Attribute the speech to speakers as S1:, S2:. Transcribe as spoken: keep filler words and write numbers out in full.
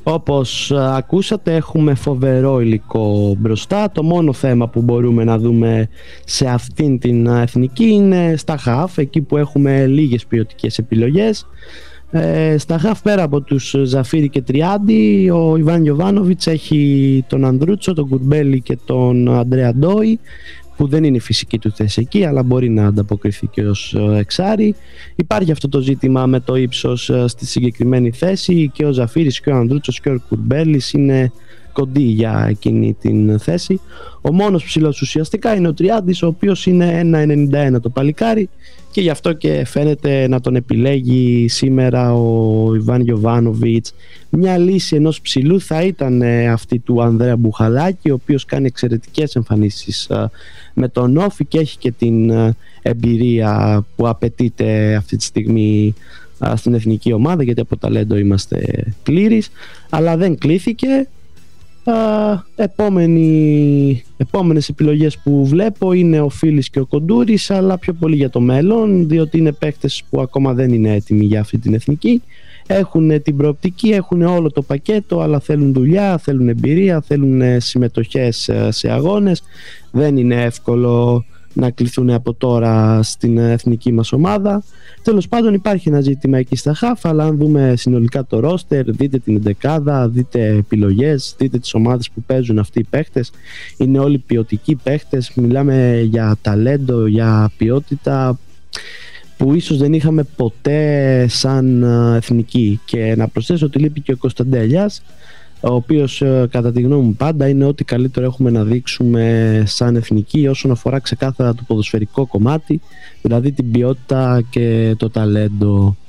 S1: Όπως ακούσατε, έχουμε φοβερό υλικό μπροστά. Το μόνο θέμα που μπορούμε να δούμε σε αυτήν την εθνική είναι στα χαφ, εκεί που έχουμε λίγες ποιοτικές επιλογές. Ε, στα χαφ, πέρα από τους Ζαφίρι και Τριάντι, ο Ιβάν Γιοβάνοβιτς έχει τον Ανδρούτσο, τον Κουρμπέλη και τον Αντρέα Ντόι, που δεν είναι η φυσική του θέση εκεί, αλλά μπορεί να ανταποκριθεί και ως εξάρι. Υπάρχει αυτό το ζήτημα με το ύψος στη συγκεκριμένη θέση, και ο Ζαφίρης και ο Ανδρούτσος και ο Κουρμπέλης είναι κοντοί για εκείνη την θέση. Ο μόνος ψηλός ουσιαστικά είναι ο Τριάντης, ο οποίος είναι ένα ενενήντα ένα το παλικάρι, και γι' αυτό και φαίνεται να τον επιλέγει σήμερα ο Ιβάν Γιοβάνοβιτς. Μια λύση ενός ψηλού θα ήταν αυτή του Ανδρέα Μπουχαλάκη, ο οποίος κάνει εξαιρετικές εμφανίσεις με τον Όφη και έχει και την εμπειρία που απαιτείται αυτή τη στιγμή στην εθνική ομάδα, γιατί από ταλέντο είμαστε πλήρεις, αλλά δεν κλήθηκε. Uh, επόμενοι, επόμενες επιλογές που βλέπω είναι ο Φίλης και ο Κοντούρης, αλλά πιο πολύ για το μέλλον, διότι είναι παίκτες που ακόμα δεν είναι έτοιμοι για αυτή την εθνική. Έχουν την προοπτική, έχουν όλο το πακέτο, αλλά θέλουν δουλειά, θέλουν εμπειρία, θέλουν συμμετοχές σε αγώνες. Δεν είναι εύκολο να κληθούν από τώρα στην εθνική μας ομάδα. Τέλος πάντων, υπάρχει ένα ζήτημα εκεί στα χαφ, αλλά αν δούμε συνολικά το ρόστερ, δείτε την εντεκάδα, δείτε επιλογές, δείτε τις ομάδες που παίζουν αυτοί οι παίχτες, είναι όλοι ποιοτικοί παίχτες. Μιλάμε για ταλέντο, για ποιότητα που ίσως δεν είχαμε ποτέ σαν εθνική. Και να προσθέσω ότι λείπει και ο Κωνσταντέλιας, ο οποίος κατά τη γνώμη μου πάντα είναι ό,τι καλύτερο έχουμε να δείξουμε σαν εθνική όσον αφορά ξεκάθαρα το ποδοσφαιρικό κομμάτι, δηλαδή την ποιότητα και το ταλέντο.